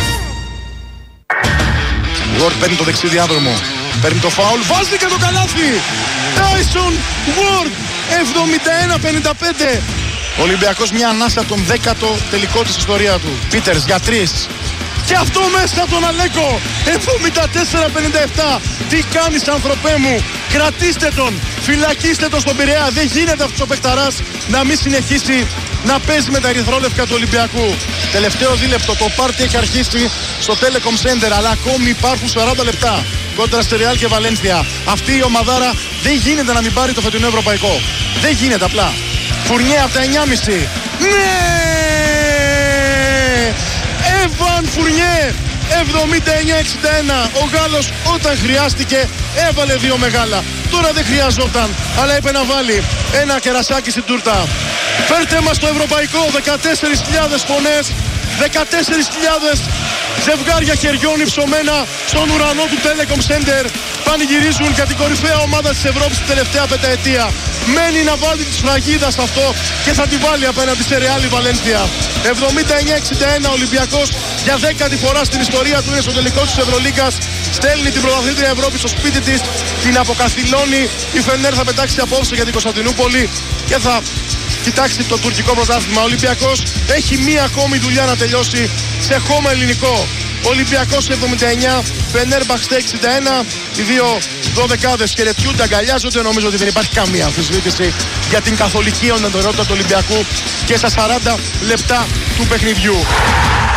Ward παίρνει το δεξί διάδρομο. Παίρνει το φάουλ. Βάζει και το καλάθι. Tyson Ward 71-55. Ολυμπιακός μια ανάσα τον 10ο τελικό της ιστορία του. Πίτερς για 3. Και αυτό μέσα τον Αλέκο. 74-57. Τι κάνεις άνθρωπέ μου. Κρατήστε τον. Φυλακίστε τον στον Πειραιά. Δεν γίνεται αυτός ο παιχταράς να μην συνεχίσει να παίζει με τα ερυθρόλευκα του Ολυμπιακού. Τελευταίο δίλεπτο. Το πάρτι έχει αρχίσει στο Telecom Center. Αλλά ακόμη υπάρχουν 40 λεπτά κόντρα στη Ρεάλ και Βαλένθια. Αυτή η ομαδάρα δεν γίνεται να μην πάρει το φετινό ευρωπαϊκό. Δεν γίνεται απλά. Φουρνιέ από τα 9,5. Ναι! Εβαν Φουρνιέ 79-61. Ο Γάλλος όταν χρειάστηκε έβαλε 2 μεγάλα. Τώρα δεν χρειαζόταν, αλλά είπε να βάλει ένα κερασάκι στην τούρτα. Φέρτε μας το ευρωπαϊκό. 14.000 φωνές, 14.000 ζευγάρια χεριών υψωμένα στον ουρανό του Telecom Center πανηγυρίζουν για την κορυφαία ομάδα της Ευρώπης την τελευταία πενταετία. Μένει να βάλει τη σφραγίδα σε αυτό και θα τη βάλει απέναντι σε Ρεάλ Βαλένθια. 79-61. Ολυμπιακός για 10η φορά στην ιστορία του είναι στο τελικό της Ευρωλίγκας. Στέλνει την πρωταθλήτρια Ευρώπη στο σπίτι της, την αποκαθιλώνει. Η Φενέρ θα πετάξει απόψε για την Κωνσταντινούπολη και θα κοιτάξει το τουρκικό πρωτάθλημα. Ο Ολυμπιακός έχει μία ακόμη δουλειά να τελειώσει σε χώμα ελληνικό. Ολυμπιακός 79, Φενέρμπαχτσε 61. Οι δύο δωδεκάδες χαιρετιούνται, αγκαλιάζονται. Νομίζω ότι δεν υπάρχει καμία αμφισβήτηση για την καθολική οντοτηρότητα του Ολυμπιακού και στα 40 λεπτά του παιχνιδιού.